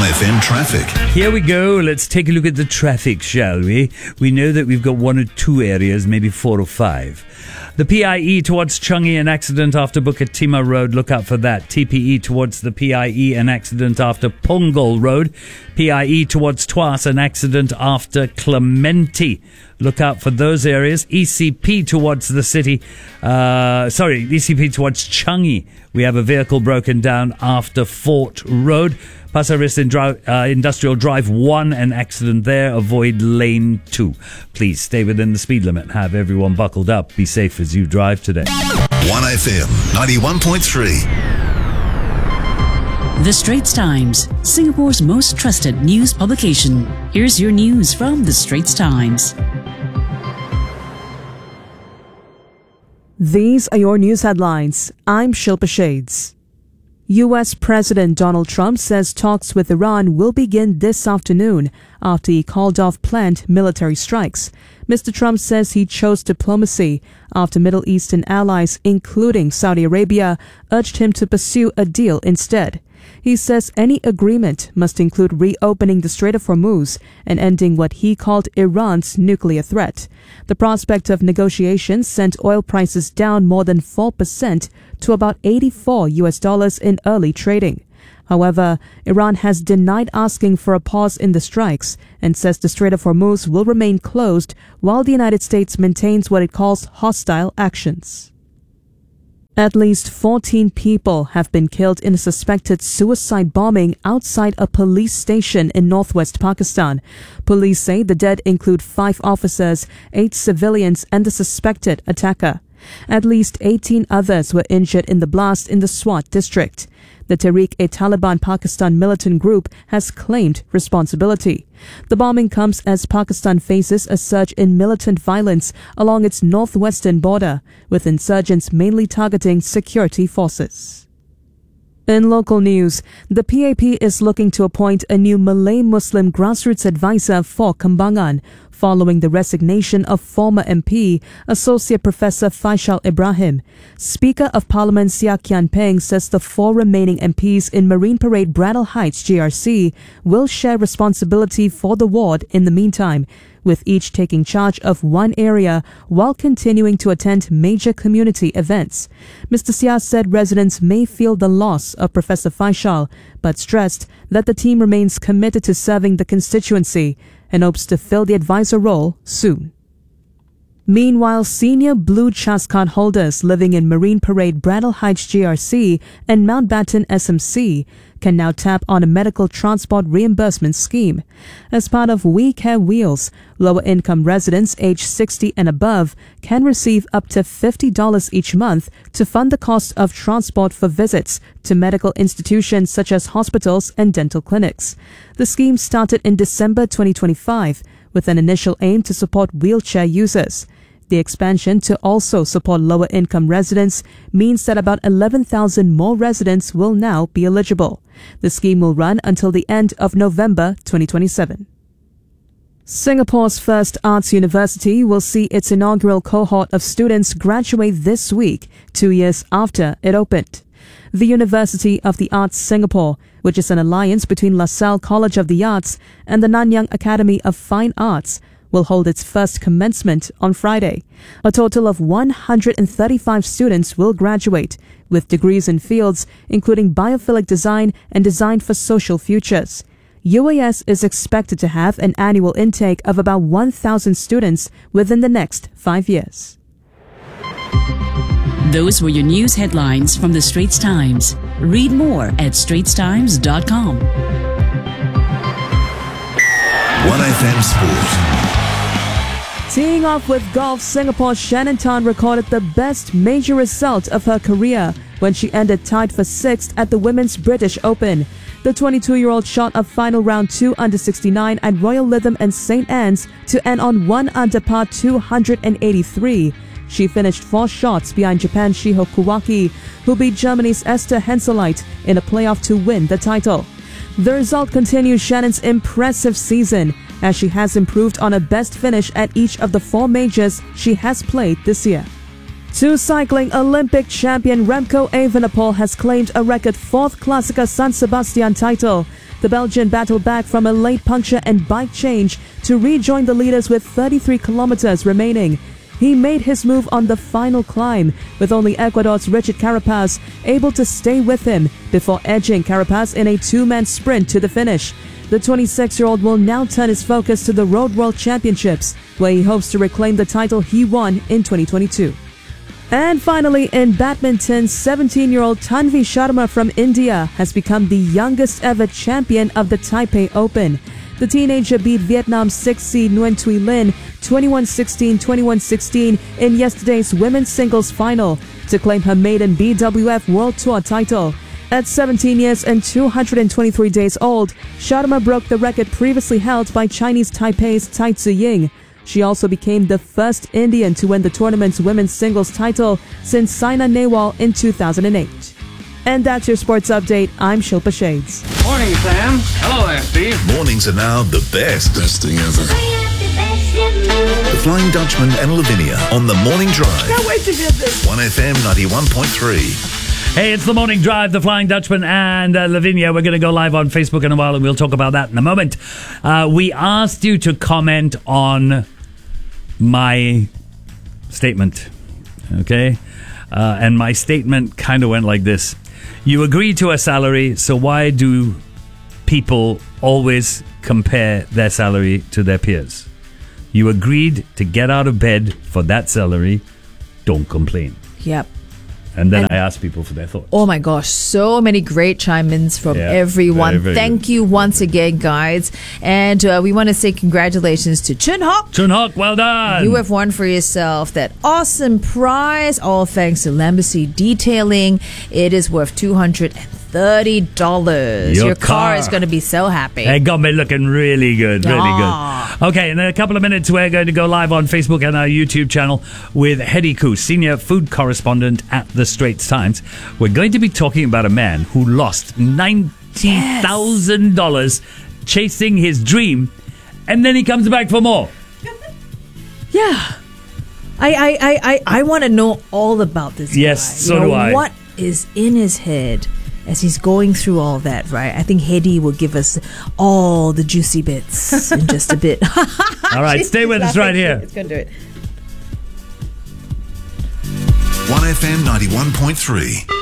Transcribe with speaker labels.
Speaker 1: 1FM traffic.
Speaker 2: Here we go. Let's take a look at the traffic, shall we? We know that we've got one or two areas, maybe 4 or 5. The PIE towards Changi, an accident after Bukit Timah Road. Look out for that. TPE towards the PIE, an accident after Punggol Road. PIE towards Tuas, an accident after Clementi. Look out for those areas. ECP towards the city. ECP towards Changi. We have a vehicle broken down after Fort Road. Pasir Ris Industrial Drive 1, an accident there. Avoid lane 2. Please stay within the speed limit. Have everyone buckled up. Be safe as you drive today.
Speaker 1: 1FM 91.3.
Speaker 3: The Straits Times, Singapore's most trusted news publication. Here's your news from The Straits Times.
Speaker 4: These are your news headlines. I'm Shilpa Shades. U.S. President Donald Trump says talks with Iran will begin this afternoon after he called off planned military strikes. Mr. Trump says he chose diplomacy after Middle Eastern allies, including Saudi Arabia, urged him to pursue a deal instead. He says any agreement must include reopening the Strait of Hormuz and ending what he called Iran's nuclear threat. The prospect of negotiations sent oil prices down more than 4% to about $84 in early trading. However, Iran has denied asking for a pause in the strikes and says the Strait of Hormuz will remain closed while the United States maintains what it calls hostile actions. At least 14 people have been killed in a suspected suicide bombing outside a police station in northwest Pakistan. Police say the dead include 5 officers, 8 civilians, and the suspected attacker. At least 18 others were injured in the blast in the Swat district. The Tehreek-e-Taliban Pakistan militant group has claimed responsibility. The bombing comes as Pakistan faces a surge in militant violence along its northwestern border, with insurgents mainly targeting security forces. In local news, the PAP is looking to appoint a new Malay Muslim grassroots advisor for Kembangan, following the resignation of former MP, Associate Professor Faisal Ibrahim. Speaker of Parliament Sia Kian Peng says the 4 remaining MPs in Marine Parade Brattle Heights GRC will share responsibility for the ward in the meantime, with each taking charge of one area while continuing to attend major community events. Mr. Sia said residents may feel the loss of Professor Faisal, but stressed that the team remains committed to serving the constituency and hopes to fill the advisor role soon. Meanwhile, senior Blue Chas card holders living in Marine Parade Brattle Heights GRC and Mountbatten SMC can now tap on a medical transport reimbursement scheme. As part of We Care Wheels, lower-income residents aged 60 and above can receive up to $50 each month to fund the cost of transport for visits to medical institutions such as hospitals and dental clinics. The scheme started in December 2025 with an initial aim to support wheelchair users. The expansion to also support lower-income residents means that about 11,000 more residents will now be eligible. The scheme will run until the end of November 2027. Singapore's first arts university will see its inaugural cohort of students graduate this week, 2 years after it opened. The University of the Arts Singapore, which is an alliance between LaSalle College of the Arts and the Nanyang Academy of Fine Arts, will hold its first commencement on Friday. A total of 135 students will graduate, with degrees in fields including biophilic design and design for social futures. UAS is expected to have an annual intake of about 1,000 students within the next 5 years.
Speaker 3: Those were your news headlines from The Straits Times. Read more at straitstimes.com.
Speaker 1: 1FM Sport.
Speaker 4: Teeing off with golf, Singapore's Shannon Tan recorded the best major result of her career when she ended tied for 6th at the Women's British Open. The 22-year-old shot a final round 2 under 69 at Royal Lytham and St. Anne's to end on 1 under par 283. She finished 4 shots behind Japan's Shiho Kuwaki, who beat Germany's Esther Henseleit in a playoff to win the title. The result continues Shannon's impressive season, as she has improved on a best finish at each of the 4 majors she has played this year. Two cycling Olympic champion Remco Evenepoel has claimed a record fourth Classica San Sebastian title. The Belgian battled back from a late puncture and bike change to rejoin the leaders with 33 kilometers remaining. He made his move on the final climb, with only Ecuador's Richard Carapaz able to stay with him before edging Carapaz in a two-man sprint to the finish. The 26-year-old will now turn his focus to the Road World Championships, where he hopes to reclaim the title he won in 2022. And finally, in badminton, 17-year-old Tanvi Sharma from India has become the youngest ever champion of the Taipei Open. The teenager beat Vietnam's 6th seed Nguyen Thuy Linh 21-16, 21-16 in yesterday's women's singles final to claim her maiden BWF World Tour title. At 17 years and 223 days old, Sharma broke the record previously held by Chinese Taipei's Tai Tzu-ying. She also became the first Indian to win the tournament's women's singles title since Saina Nehwal in 2008. And that's your sports update. I'm Shilpa Shades.
Speaker 5: Morning, Sam. Hello there, Steve.
Speaker 1: Mornings are now the best.
Speaker 6: Best thing ever.
Speaker 1: The Flying Dutchman and Lavinia on the Morning Drive.
Speaker 7: Can't wait to hear this.
Speaker 1: 1FM 91.3.
Speaker 2: Hey, it's the Morning Drive, the Flying Dutchman and Lavinia. We're going to go live on Facebook in a while, and we'll talk about that in a moment. We asked you to comment on my statement, okay? And my statement kind of went like this. You agree to a salary, so why do people always compare their salary to their peers? You agreed to get out of bed for that salary. Don't complain.
Speaker 7: Yep.
Speaker 2: And then I asked people for their thoughts.
Speaker 7: Oh my gosh, so many great chime-ins from everyone.
Speaker 2: very
Speaker 7: Thank you once again, guys. And we want to say congratulations to Chun Hok.
Speaker 2: Chun Hok, well done.
Speaker 7: You have won for yourself that awesome prize, all thanks to Lambacy Detailing. It is worth $230. Your car is going to be so happy.
Speaker 2: It got me looking really good, really good. Okay, in a couple of minutes, we're going to go live on Facebook and our YouTube channel with Hedy Koo, senior food correspondent at The Straits Times. We're going to be talking about a man who lost $90,000 chasing his dream, and then he comes back for more.
Speaker 7: Yeah. I want to know all about this guy.
Speaker 2: Yes, so do I.
Speaker 7: What is in his head as he's going through all that, right? I think Hedy will give us all the juicy bits in just a bit.
Speaker 2: All right, stay with us right here.
Speaker 7: It's going to do it.
Speaker 1: 1FM 91.3.